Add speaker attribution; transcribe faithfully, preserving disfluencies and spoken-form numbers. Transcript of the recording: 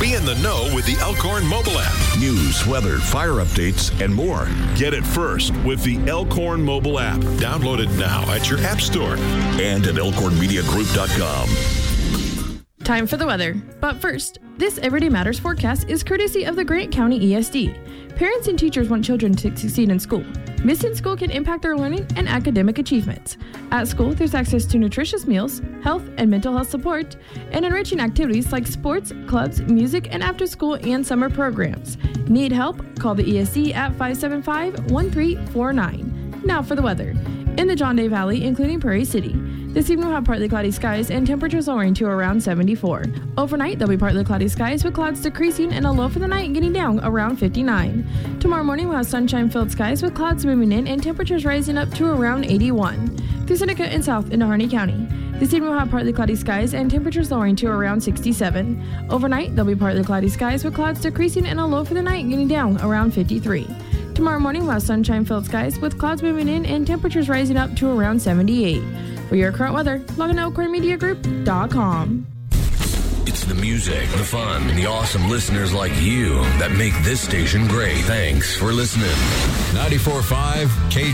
Speaker 1: Be in the know with the Elkhorn mobile app. News, weather, fire updates, and more. Get it first with the Elkhorn mobile app. Download it now at your app store and at elkhorn media group dot com.
Speaker 2: Time for the weather. But first, this Everyday Matters forecast is courtesy of the Grant County E S D. Parents and teachers want children to succeed in school. Missing school can impact their learning and academic achievements. At school, there's access to nutritious meals, health and mental health support, and enriching activities like sports, clubs, music, and after-school and summer programs. Need help? Call the E S D at five seven five, one three four nine. Now for the weather. In the John Day Valley, including Prairie City, this evening we'll have partly cloudy skies and temperatures lowering to around seventy-four. Overnight, there'll be partly cloudy skies with clouds decreasing and a low for the night getting down around fifty-nine. Tomorrow morning, we'll have sunshine-filled skies with clouds moving in and temperatures rising up to around eighty-one. Through Seneca and south into Harney County. This evening we'll have partly cloudy skies and temperatures lowering to around sixty-seven. Overnight, there'll be partly cloudy skies with clouds decreasing and a low for the night getting down around fifty-three. Tomorrow morning, we'll have sunshine-filled skies with clouds moving in and temperatures rising up to around seventy-eight. For your current weather, log on to elkhorn media group dot com.
Speaker 3: It's the music, the fun, and the awesome listeners like you that make this station great. Thanks for listening.
Speaker 4: ninety-four point five K